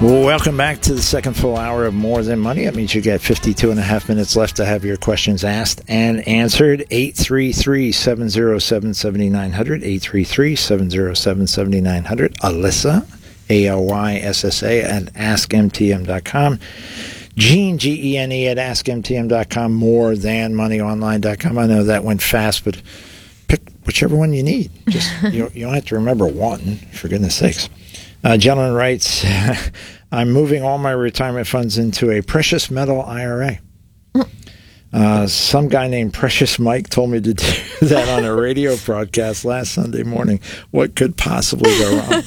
Well, welcome back to the second full hour of More Than Money. That means you get 52 and a half minutes left to have your questions asked and answered. 833-707-7900, 833-707-7900. Alyssa, ALYSSA, at AskMTM.com. Gene, Gene, at AskMTM.com. MoreThanMoneyOnline.com. I know that went fast, but pick whichever one you need. Just you don't have to remember one, for goodness sakes. Gentleman writes, I'm moving all my retirement funds into a precious metal IRA. Some guy named Precious Mike told me to do that on a radio broadcast last Sunday morning. What could possibly go wrong?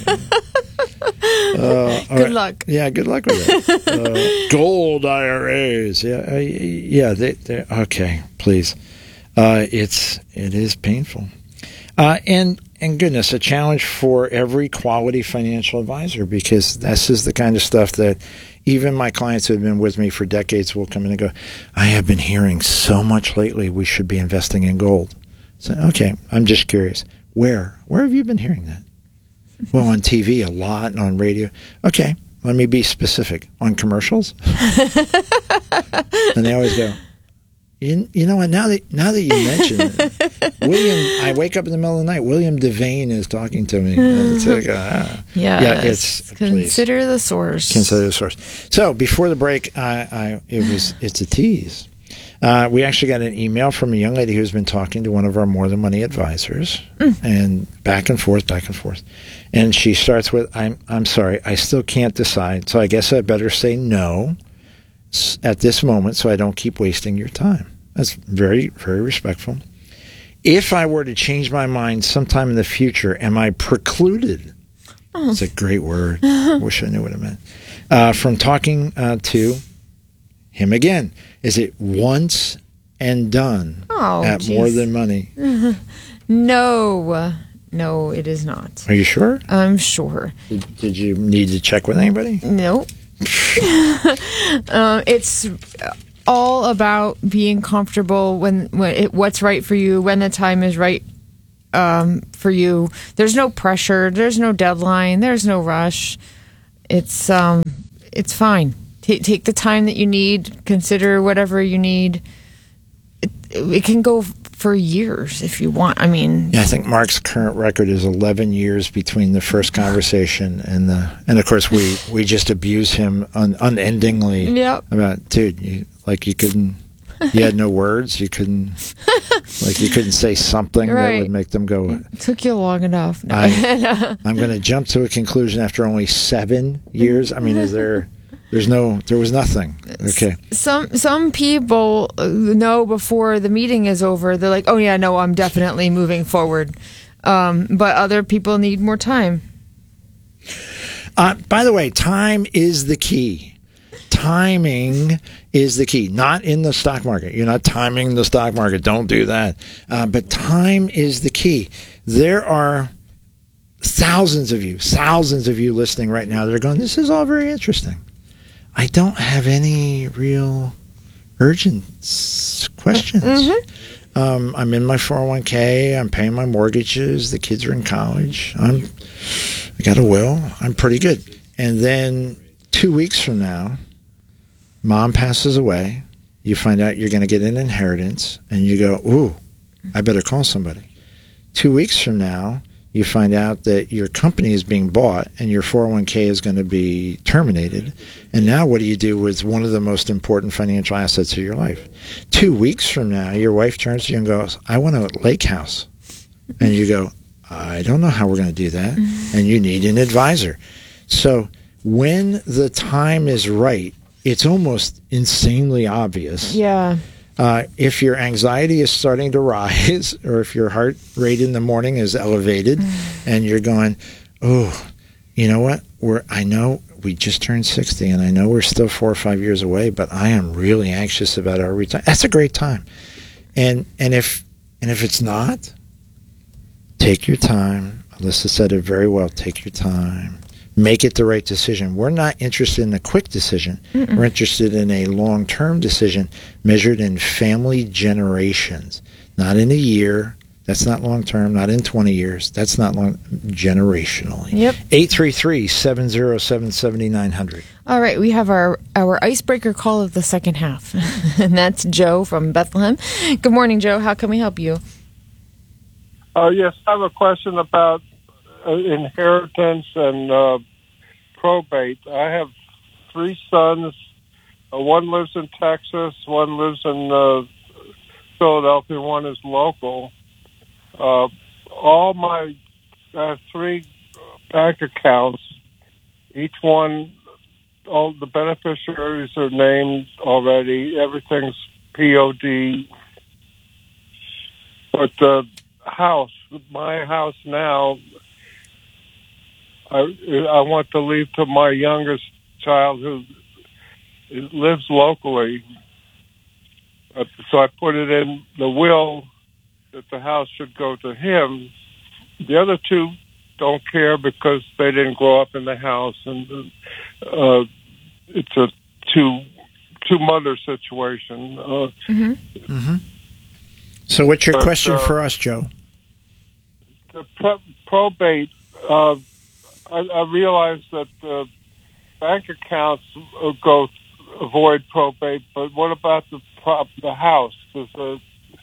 Good luck. Yeah, good luck with it. Gold IRAs. Yeah, they okay, please. It is painful. And goodness, a challenge for every quality financial advisor, because this is the kind of stuff that even my clients who have been with me for decades will come in and go, I have been hearing so much lately we should be investing in gold. So, okay, I'm just curious. Where have you been hearing that? Well, on TV a lot and on radio. Okay, let me be specific. On commercials? And they always go, you know what? Now that you mention it, I wake up in the middle of the night. William Devane is talking to me. It's like, consider the source. Consider the source. So before the break, it's a tease. We actually got an email from a young lady who's been talking to one of our More Than Money advisors, and back and forth, and she starts with, "I'm sorry, I still can't decide. So I guess I better say no at this moment, so I don't keep wasting your time." That's very, very respectful. If I were to change my mind sometime in the future, am I precluded? It's a great word. Wish I knew what it meant. From talking to him again. Is it once and done at More Than Money? No, it is not. Are you sure? I'm sure. Did you need to check with anybody? No. It's all about being comfortable when what's right for you, when the time is right for you. There's no pressure. There's no deadline. There's no rush. It's fine. Take the time that you need. Consider whatever you need. It can go for years if you want. I mean, yeah, I think Mark's current record is 11 years between the first conversation and of course we just abuse him unendingly. Yep. About, dude, you had no words. You couldn't say something right. that would make them go. It took you long enough. No. I'm going to jump to a conclusion after only 7 years. I mean, there was nothing. Okay. Some people know before the meeting is over. They're like, oh yeah, no, I'm definitely moving forward. But other people need more time. By the way, time is the key. Timing is the key. Not in the stock market. You're not timing the stock market. Don't do that. But time is the key. There are thousands of you listening right now that are going, this is all very interesting. I don't have any real urgent questions. Mm-hmm. I'm in my 401k. I'm paying my mortgages. The kids are in college. I got a will. I'm pretty good. And then 2 weeks from now, mom passes away. You find out you're going to get an inheritance, and you go, ooh, I better call somebody. 2 weeks from now, you find out that your company is being bought and your 401k is going to be terminated. And now what do you do with one of the most important financial assets of your life? 2 weeks from now, your wife turns to you and goes, I want a lake house. And you go, I don't know how we're going to do that. And you need an advisor. So when the time is right, it's almost insanely obvious. Yeah. If your anxiety is starting to rise, or if your heart rate in the morning is elevated, and you're going, oh, you know what? I know we just turned 60, and I know we're still 4 or 5 years away, but I am really anxious about our retirement. That's a great time. And if it's not, take your time. Alyssa said it very well. Take your time. Make it the right decision. We're not interested in a quick decision. Mm-mm. We're interested in a long-term decision measured in family generations, not in a year, That's not long term, not in 20 years. That's not long, generationally. Yep. 833-707-7900. All right, we have our icebreaker call of the second half, and that's Joe from Bethlehem. Good morning, Joe. How can we help you? Yes, I have a question about inheritance and probate. I have 3 sons. One lives in Texas, one lives in Philadelphia, one is local. I have 3 bank accounts. Each one, all the beneficiaries are named already. Everything's POD. But the house, my house now, I want to leave to my youngest child who lives locally. So I put it in the will that the house should go to him. The other 2 don't care because they didn't grow up in the house, and it's a two-mother situation. So what's your question for us, Joe? The probate, I realize that the bank accounts avoid probate, but what about the house? Does the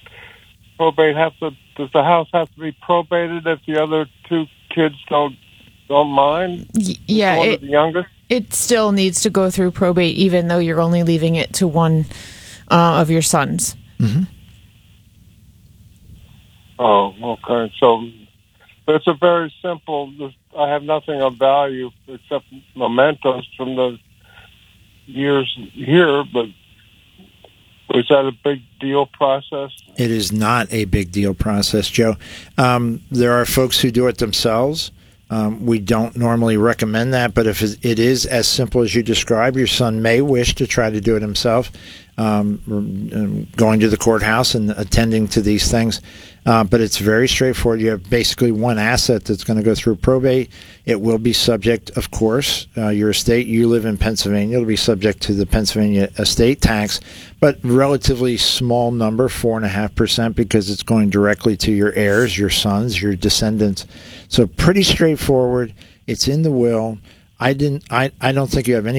house have to be probated if the other 2 kids don't mind? Yeah, one of the youngest. It still needs to go through probate, even though you're only leaving it to one of your sons. Mm-hmm. Oh, okay. So it's a very simple. I have nothing of value except mementos from the years here, but is that a big deal process? It is not a big deal process, Joe. There are folks who do it themselves. We don't normally recommend that, but if it is as simple as you described, your son may wish to try to do it himself, going to the courthouse and attending to these things. But it's very straightforward. You have basically one asset that's going to go through probate. It will be subject, of course, your estate. You live in Pennsylvania. It'll be subject to the Pennsylvania estate tax, but relatively small number, 4.5%, because it's going directly to your heirs, your sons, your descendants. So pretty straightforward. It's in the will. I don't think you have any